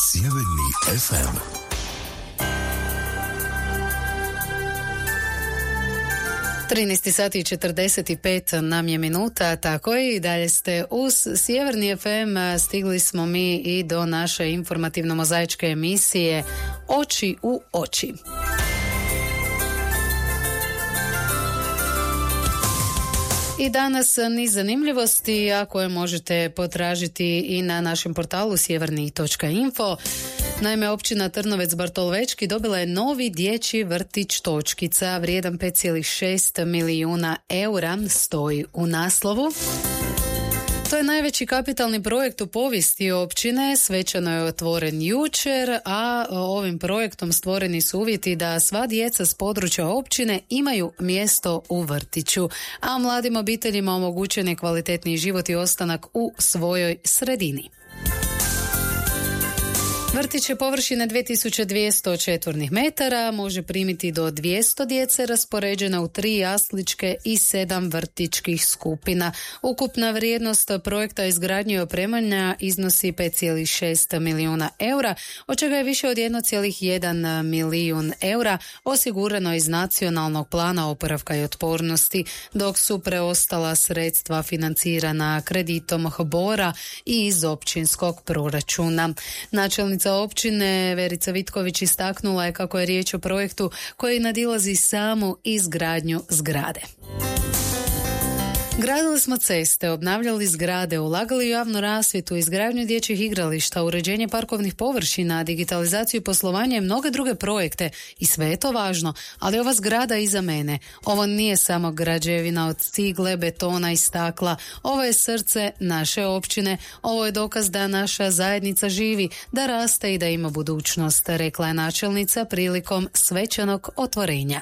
Sjeverni FM. Trinaesti sati i 45 nam je minuta, tako je, i dalje ste uz Sjeverni FM. Stigli smo mi i do naše informativno-mozaičke emisije Oči u oči. I danas niz zanimljivosti, a koje možete potražiti i na našem portalu sjeverni.info. Naime, općina Trnovec Bartolovečki dobila je novi dječji vrtić Točkica, vrijedan 5,6 milijuna eura, stoji u naslovu. To je najveći kapitalni projekt u povijesti općine, svečano je otvoren jučer, a ovim projektom stvoreni su uvjeti da sva djeca s područja općine imaju mjesto u vrtiću, a mladim obiteljima omogućen je kvalitetniji život i ostanak u svojoj sredini. Vrtić je površine 2200 četvornih metara, može primiti do 200 djece raspoređena u 3 jasličke i 7 vrtićkih skupina. Ukupna vrijednost projekta izgradnje i opremanja iznosi 5,6 milijuna eura, od čega je više od 1,1 milijun eura osigurano iz nacionalnog plana oporavka i otpornosti, dok su preostala sredstva financirana kreditom HBOR-a i iz općinskog proračuna. Načelnica općine Verica Vitković istaknula je kako je riječ o projektu koji nadilazi samu izgradnju zgrade. Gradili smo ceste, obnavljali zgrade, ulagali u javnu rasvjetu, izgradnju dječjih igrališta, uređenje parkovnih površina, digitalizaciju poslovanja i mnoge druge projekte. I sve je to važno, ali ova zgrada iza mene, ovo nije samo građevina od cigle, betona i stakla. Ovo je srce naše općine, ovo je dokaz da naša zajednica živi, da raste i da ima budućnost, rekla je načelnica prilikom svečanog otvorenja.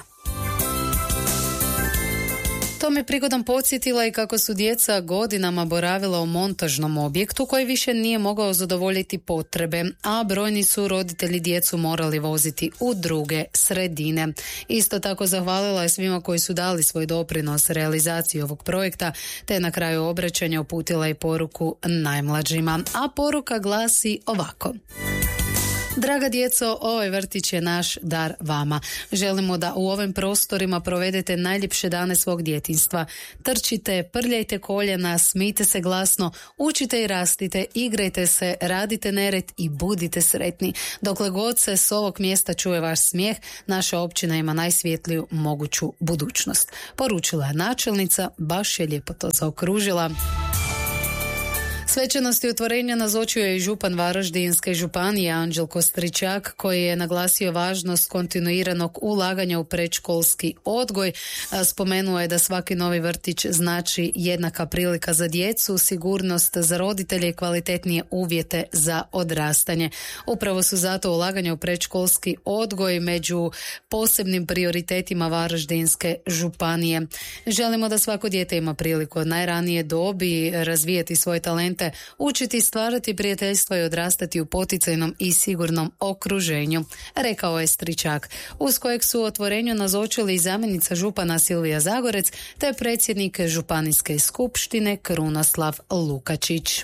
To me prigodom podsjetila i kako su djeca godinama boravila u montažnom objektu koji više nije mogao zadovoljiti potrebe, a brojni su roditelji djecu morali voziti u druge sredine. Isto tako zahvalila je svima koji su dali svoj doprinos realizaciji ovog projekta, te na kraju obraćanja uputila i poruku najmlađima. A poruka glasi ovako: Draga djeco, ovaj vrtić je naš dar vama. Želimo da u ovim prostorima provedete najljepše dane svog djetinjstva. Trčite, prljajte koljena, smijte se glasno, učite i rastite, igrajte se, radite nered i budite sretni. Dokle god se s ovog mjesta čuje vaš smijeh, naša općina ima najsvjetliju moguću budućnost. Poručila je načelnica, baš je lijepo to zaokružila. Svečanosti otvorenja nazočio je i župan Varaždinske županije Anđelko Stričak, koji je naglasio važnost kontinuiranog ulaganja u predškolski odgoj. Spomenuo je da svaki novi vrtić znači jednaka prilika za djecu, sigurnost za roditelje i kvalitetnije uvjete za odrastanje. Upravo su zato ulaganja u predškolski odgoj među posebnim prioritetima Varaždinske županije. Želimo da svako dijete ima priliku od najranije dobi razvijati svoje talente, učiti stvarati prijateljstva i odrastati u poticajnom i sigurnom okruženju, rekao je Stričak, uz kojeg su u otvorenju nazočili i zamjenica župana Silvija Zagorec te predsjednik županijske skupštine Krunoslav Lukačić.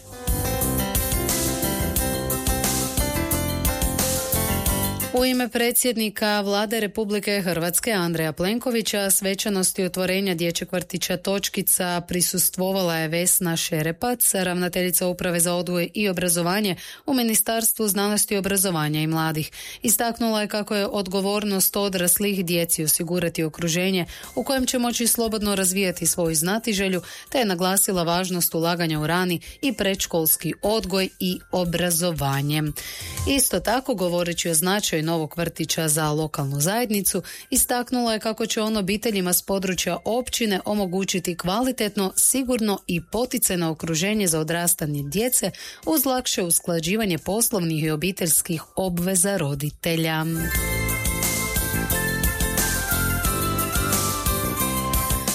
U ime predsjednika Vlade Republike Hrvatske Andreja Plenkovića svečanosti otvorenja dječjeg vrtića Točkica prisustvovala je Vesna Šerepac, ravnateljica Uprave za odgoj i obrazovanje u Ministarstvu znanosti, obrazovanja i mladih. Istaknula je kako je odgovornost odraslih djeci osigurati okruženje u kojem će moći slobodno razvijati svoju znatiželju, te je naglasila važnost ulaganja u rani i predškolski odgoj i obrazovanje. Isto tako, govoreći o značaju novog vrtića za lokalnu zajednicu, istaknula je kako će on obiteljima s područja općine omogućiti kvalitetno, sigurno i poticajno okruženje za odrastanje djece uz lakše usklađivanje poslovnih i obiteljskih obveza roditelja.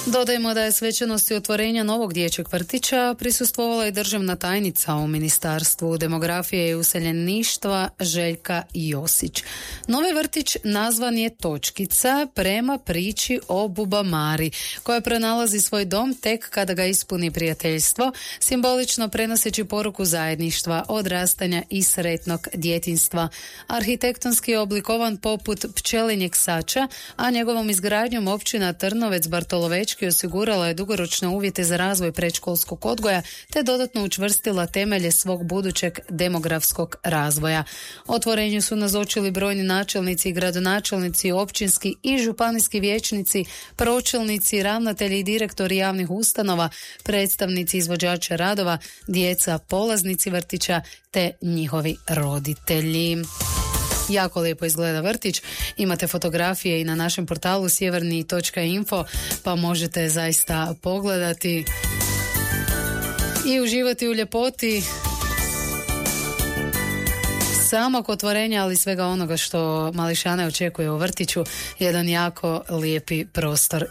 Dodajmo da je svečanosti otvorenja novog dječjeg vrtića prisustvovala i državna tajnica u Ministarstvu demografije i useljeništva Željka Josić. Novi vrtić nazvan je Točkica prema priči o Bubamari, koja pronalazi svoj dom tek kada ga ispuni prijateljstvo, simbolično prenoseći poruku zajedništva, odrastanja i sretnog djetinjstva. Arhitektonski je oblikovan poput pčelinjeg sača, a njegovom izgradnjom općina Trnovec Bartolovečki osigurala je dugoročne uvjete za razvoj predškolskog odgoja te dodatno učvrstila temelje svog budućeg demografskog razvoja. Otvorenju su nazočili brojni načelnici i gradonačelnici, općinski i županijski vijećnici, pročelnici, ravnatelji i direktori javnih ustanova, predstavnici izvođača radova, djeca, polaznici vrtića te njihovi roditelji. Jako lijepo izgleda vrtić, imate fotografije i na našem portalu sjeverni.info, pa možete zaista pogledati i uživati u ljepoti samog otvorenja, ali svega onoga što mališane očekuje u vrtiću, jedan jako lijepi prostor.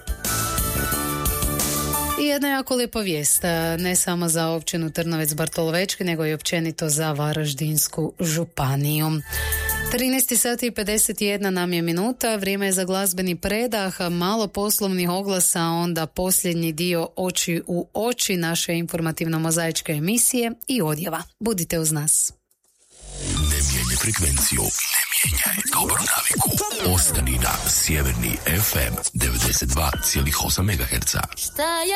I jedna jako lijepa vijest, ne samo za općinu Trnovec Bartolovečki, nego i općenito za Varaždinsku županiju. 13 sati i 51 nam je minuta, vrijeme je za glazbeni predah, malo poslovnih oglasa, onda posljednji dio Oči u oči naše informativno-mozaičke emisije i odjava. Budite uz nas. Ne mijenjaj frekvenciju, ne mijenjaj dobro naviku. Ostani na Sjeverni FM 92,8 MHz.